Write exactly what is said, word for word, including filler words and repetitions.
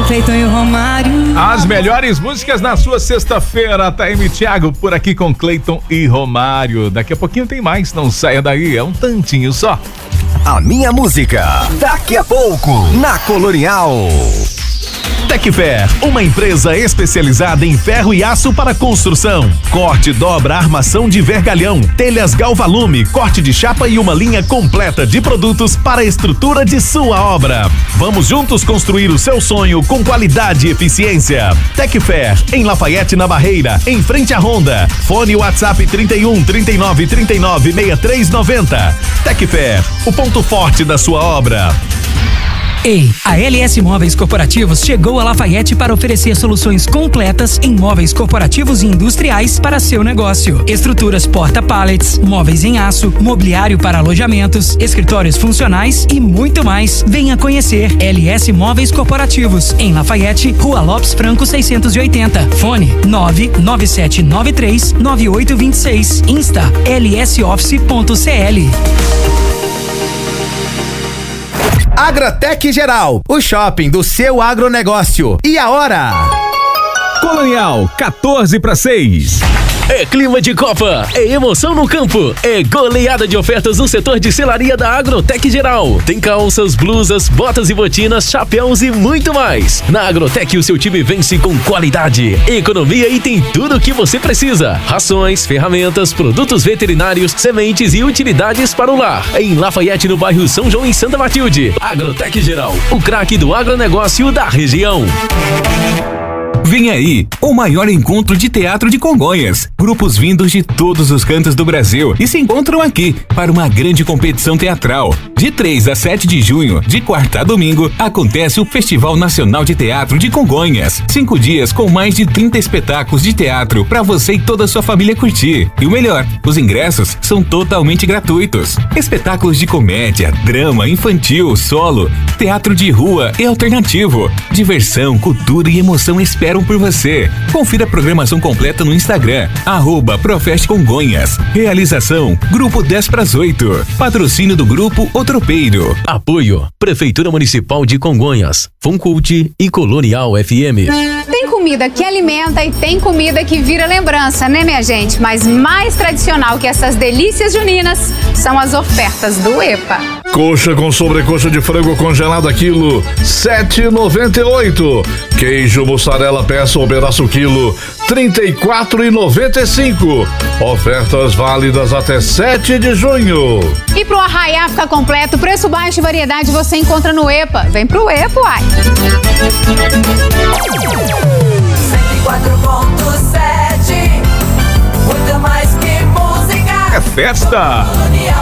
Cleiton e Romário. As melhores músicas na sua sexta-feira. Taime Thiago por aqui com Cleiton e Romário. Daqui a pouquinho tem mais, não saia daí, é um tantinho só. A minha música, daqui a pouco, na Colonial. Tecfer, uma empresa especializada em ferro e aço para construção. Corte, dobra, armação de vergalhão, telhas Galvalume, corte de chapa e uma linha completa de produtos para a estrutura de sua obra. Vamos juntos construir o seu sonho com qualidade e eficiência. Tecfer, em Lafayette, na Barreira, em frente à Honda. Fone WhatsApp trinta e um, trinta e nove, trinta e nove, sessenta e três noventa. Tecfer, o ponto forte da sua obra. Ei, a L S Móveis Corporativos chegou a Lafayette para oferecer soluções completas em móveis corporativos e industriais para seu negócio. Estruturas porta-pallets, móveis em aço, mobiliário para alojamentos, escritórios funcionais e muito mais. Venha conhecer L S Móveis Corporativos em Lafayette, Rua Lopes Franco seiscentos e oitenta. Fone nove nove sete nove três nove oito dois seis. Insta l s office ponto c l. Agrotec Geral, o shopping do seu agronegócio. E a hora? Colonial, quatorze para seis. É clima de Copa, é emoção no campo, é goleada de ofertas no setor de selaria da Agrotec Geral. Tem calças, blusas, botas e botinas, chapéus e muito mais. Na Agrotec o seu time vence com qualidade, economia e tem tudo o que você precisa. Rações, ferramentas, produtos veterinários, sementes e utilidades para o lar. Em Lafayette, no bairro São João, em Santa Matilde. Agrotec Geral, o craque do agronegócio da região. Vem aí, o maior encontro de teatro de Congonhas. Grupos vindos de todos os cantos do Brasil e se encontram aqui para uma grande competição teatral. De três a sete de junho, de quarta a domingo, acontece o Festival Nacional de Teatro de Congonhas. Cinco dias com mais de trinta espetáculos de teatro para você e toda a sua família curtir. E o melhor, os ingressos são totalmente gratuitos. Espetáculos de comédia, drama, infantil, solo, teatro de rua e alternativo. Diversão, cultura e emoção esperam por você. Confira a programação completa no Instagram, arroba Profest Congonhas. Realização, Grupo dez para as oito. Patrocínio do Grupo O Tropeiro. Apoio, Prefeitura Municipal de Congonhas, Funcult e Colonial F M. Tem comida que alimenta e tem comida que vira lembrança, né, minha gente? Mas mais tradicional que essas delícias juninas são as ofertas do EPA. Coxa com sobrecoxa de frango congelada quilo, sete reais e noventa e oito centavos. Queijo mussarela peça ou pedaço quilo, trinta e quatro reais e noventa e cinco centavos. Ofertas válidas até sete de junho. E pro arraiá ficar completo, preço baixo e variedade você encontra no EPA. Vem pro EPA, uai. cento e quatro ponto sete, muito mais que música. É festa!